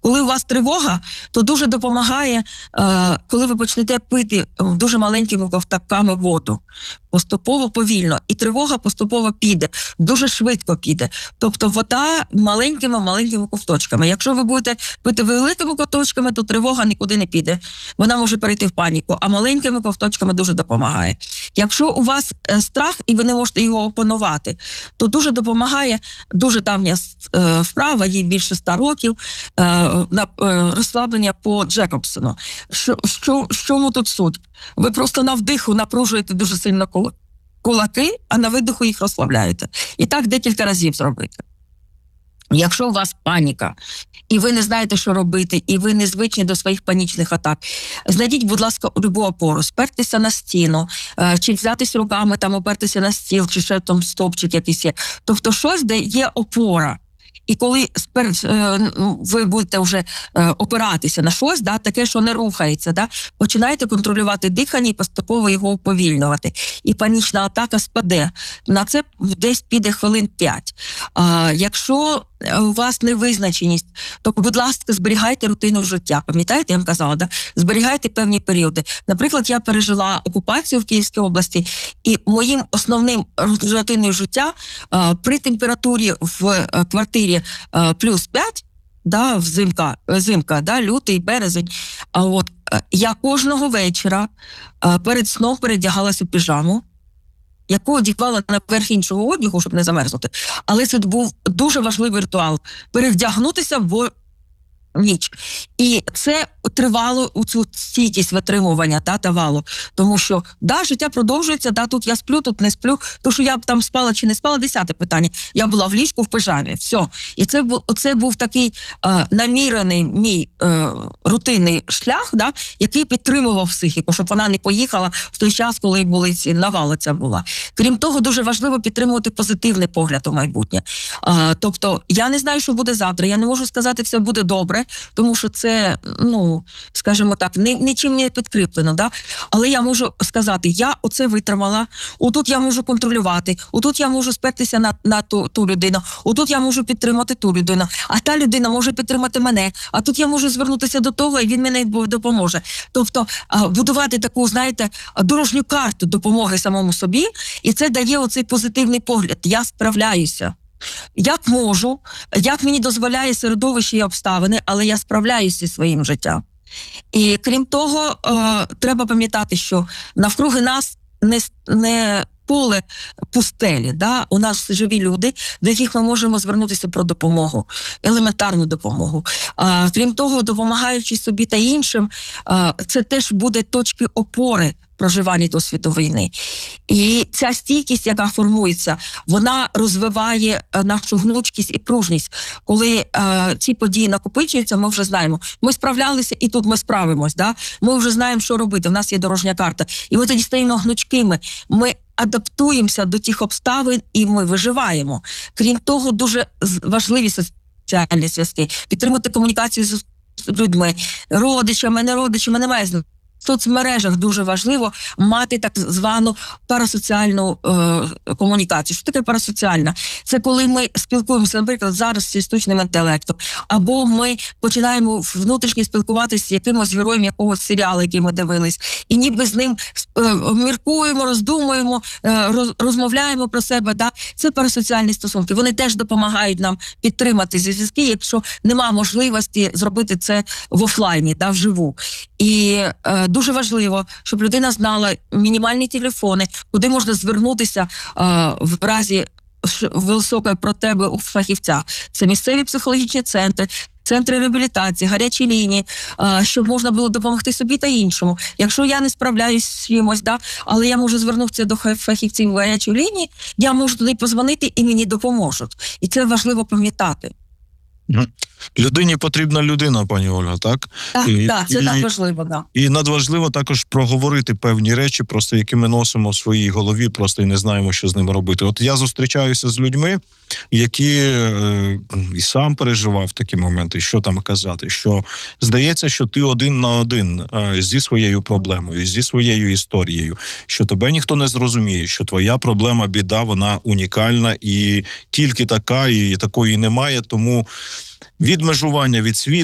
Коли у вас тривога, то дуже допомагає, коли ви почнете пити дуже маленькими ковтками воду. Поступово, повільно. І тривога поступово піде. Дуже швидко піде. Тобто вода маленькими ковточками. Якщо ви будете пити великими ковточками, то тривога нікуди не піде. Вона може перейти в паніку. А маленькими ковточками дуже допомагає. Якщо у вас страх і ви не можете його опанувати, то дуже допомагає, дуже давня вправа, їй більше 100 років, на розслаблення по Джекобсону. В чому тут суть? Ви просто на вдиху напружуєте дуже сильно кулаки, а на видиху їх розслабляєте. І так декілька разів зробити. Якщо у вас паніка, і ви не знаєте, що робити, і ви не звичні до своїх панічних атак, знайдіть, будь ласка, любу опору, спертеся на стіну, чи взятись руками, там, опертися на стіл, чи ще там стовпчик якийсь є. Тобто щось, де є опора. І коли ви будете вже опиратися на щось, да, таке, що не рухається, да, починаєте контролювати дихання і поступово його уповільнювати. І панічна атака спаде. На це десь піде хвилин 5. Якщо у вас невизначеність, то, будь ласка, зберігайте рутину життя. Пам'ятаєте, я вам казала, да? Зберігайте певні періоди. Наприклад, я пережила окупацію в Київській області, і моїм основним рутиною життя при температурі в квартирі плюс 5, да, зимка, да, лютий, березень, я кожного вечора перед сном передягалася в піжаму, яку одягала наверх іншого одягу, щоб не замерзнути. Але це був дуже важливий ритуал – перевдягнутися в ніч. І це тривало у цю стійкість витримування, давало. Тому що, життя продовжується, тут я сплю, тут не сплю. То, що я б там спала чи не спала, 10-те питання. Я була в ліжку в пижамі, все. І це був такий намірений мій рутинний шлях, який підтримував психіку, щоб вона не поїхала в той час, коли були ці навали ця була. Крім того, дуже важливо підтримувати позитивний погляд у майбутнє. Тобто, я не знаю, що буде завтра, я не можу сказати, все буде добре, тому що це, скажімо так, нічим не підкріплено, да? Але я можу сказати, я оце витримала, отут я можу контролювати, отут я можу спертися на ту людину, отут я можу підтримати ту людину, а та людина може підтримати мене, а тут я можу звернутися до того, і він мені допоможе. Тобто, будувати таку, знаєте, дорожню карту допомоги самому собі, і це дає оцей позитивний погляд. Я справляюся. Як можу, як мені дозволяє середовище і обставини, але я справляюся зі своїм життям. І крім того, треба пам'ятати, що навкруги нас не поле пустелі, да? У нас живі люди, до яких ми можемо звернутися про допомогу, елементарну допомогу. Крім того, допомагаючи собі та іншим, це теж буде точки опори проживання досвіду війни. І ця стійкість, яка формується, вона розвиває нашу гнучкість і пружність. Коли ці події накопичуються, ми вже знаємо, ми справлялися і тут ми справимось. Да? Ми вже знаємо, що робити, в нас є дорожня карта. І ми тоді стаємо гнучкими, ми адаптуємося до тих обставин і ми виживаємо. Крім того, дуже важливі соціальні зв'язки. Підтримувати комунікацію з людьми, родичами, не родичами, немає значення. В соцмережах дуже важливо мати так звану парасоціальну комунікацію. Що таке парасоціальна? Це коли ми спілкуємося, наприклад, зараз з штучним інтелектом, або ми починаємо внутрішньо спілкуватися з якимось героєм якогось серіалу, який ми дивились, і ніби з ним міркуємо, роздумуємо, розмовляємо про себе. Да? Це парасоціальні стосунки. Вони теж допомагають нам підтримати зв'язки, якщо нема можливості зробити це в офлайні, вживу. І дуже важливо, щоб людина знала мінімальні телефони, куди можна звернутися в разі високої потреби у фахівця. Це місцеві психологічні центри, центри реабілітації, гарячі лінії, щоб можна було допомогти собі та іншому. Якщо я не справляюсь з чимось, але я можу звернутися до фахівців в гарячій лінії, я можу туди позвонити і мені допоможуть. І це важливо пам'ятати. Людині потрібна людина, пані Ольга, так? Так, це так важливо, так. І надважливо також проговорити певні речі, просто які ми носимо в своїй голові, просто і не знаємо, що з ними робити. От я зустрічаюся з людьми, які і сам переживав такі моменти, що там казати, що здається, що ти один на один зі своєю проблемою, зі своєю історією, що тебе ніхто не зрозуміє, що твоя проблема, біда, вона унікальна і тільки така, і такої немає, тому відмежування від світу,